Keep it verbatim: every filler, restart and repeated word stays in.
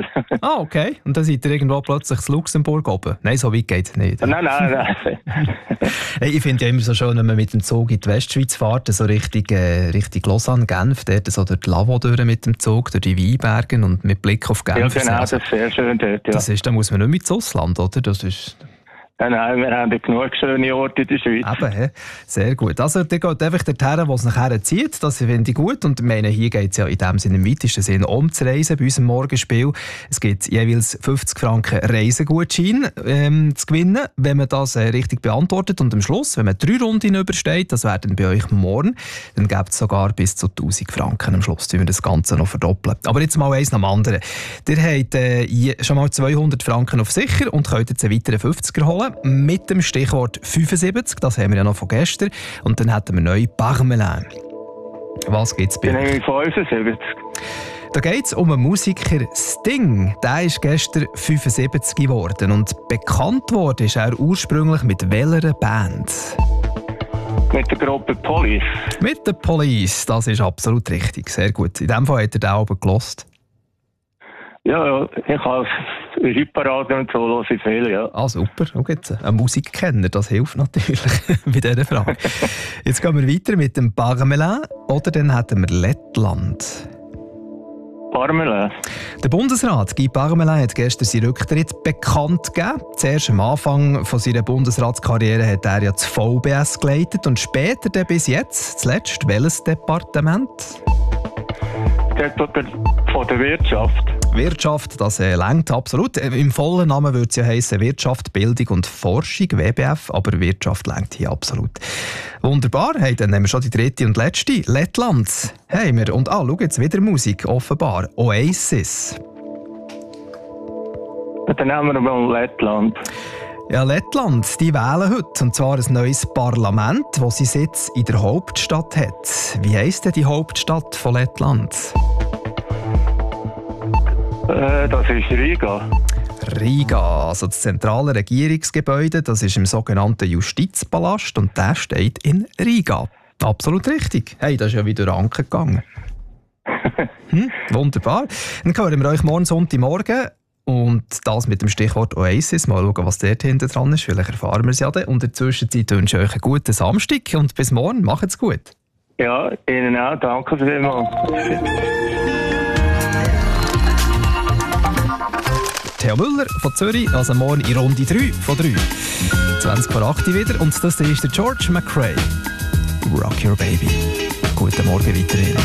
drüber. Ah, okay. Und dann seid ihr irgendwo plötzlich in Luxemburg oben. Nein, so weit geht es nicht. Nein, nein, nein. Hey, ich finde ja immer so schön, wenn man mit dem Zug in die Westschweiz fährt, so Richtung, äh, Richtung Lausanne, Genf, dort so durch die Lavo durch mit dem Zug, durch die Weinberge und mit Blick auf Genf. Ja, genau, das ist sehr schön dort, ja. Das ist, da muss man nicht mit ins Ausland, oder? Das ist... Nein, nein, wir haben genug schöne Orte in der Schweiz. Eben, he? Sehr gut. Also, der geht einfach dorthin, wo es nachher zieht. Das finde ich gut. Und ich meine, hier geht es ja in dem Sinne, im weitesten Sinne um zu reisen bei unserem Morgenspiel. Es gibt jeweils fünfzig Franken Reisegutschein ähm, zu gewinnen, wenn man das äh, richtig beantwortet. Und am Schluss, wenn man drei Runden übersteht, das wäre dann bei euch morgen, dann gibt es sogar bis zu tausend Franken am Schluss, wenn wir das Ganze noch verdoppeln. Aber jetzt mal eins nach dem anderen. Ihr habt äh, schon mal zweihundert Franken auf sicher und könnt jetzt einen weiteren fünfziger holen. Mit dem Stichwort fünfundsiebzig, das haben wir ja noch von gestern. Und dann hätten wir neu Parmelin. Was gibt es bei Dann euch? nehme ich fünfundsiebzig. Da geht es um einen Musiker Sting. Der ist gestern fünfundsiebzig geworden. Und bekannt wurde ist er ursprünglich mit welcher Band? Mit der Gruppe Police. Mit der Police, das ist absolut richtig. Sehr gut. In dem Fall hat er den Album gelost. Ja, ja, ich habe Hitparade und so höre ich viel, ja. Ah, super. Okay, ein Musikkenner, das hilft natürlich bei dieser Frage. Jetzt gehen wir weiter mit dem Parmelin oder dann hätten wir Lettland. Parmelin. Der Bundesrat Guy Parmelin hat gestern seinen Rücktritt bekannt gegeben. Zuerst am Anfang von seiner Bundesratskarriere hat er ja das V B S geleitet und später dann bis jetzt, zuletzt, welches Departement? Dort von der Wirtschaft. Wirtschaft, das äh, lenkt absolut. Äh, Im vollen Namen würde es ja heissen Wirtschaft, Bildung und Forschung, W B F, aber Wirtschaft lenkt hier absolut. Wunderbar, hey, dann nehmen wir schon die dritte und letzte. Lettland haben wir. Und ah, schau jetzt wieder Musik, offenbar. Oasis. Dann nehmen wir mal Lettland. Ja, Lettland, die wählen heute, und zwar ein neues Parlament, das seinen Sitz in der Hauptstadt hat. Wie heisst denn die Hauptstadt von Lettland? Äh, das ist Riga. Riga, also das zentrale Regierungsgebäude, das ist im sogenannten Justizpalast und der steht in Riga. Absolut richtig. Hey, das ist ja wieder Anker gegangen. Hm, wunderbar. Dann hören wir euch morgen Sonntagmorgen und das mit dem Stichwort Oasis. Mal schauen, was dort hinten dran ist. Vielleicht erfahren wir es ja dann. Und in der Zwischenzeit wünsche ich euch einen guten Samstag und bis morgen. Macht's gut. Ja, Ihnen auch. Danke vielmals. Theo Müller von Zürich, also morgen in Runde drei von drei. zwanzig vor acht wieder und das ist der George McRae. Rock Your Baby. Guten Morgen weiterhin.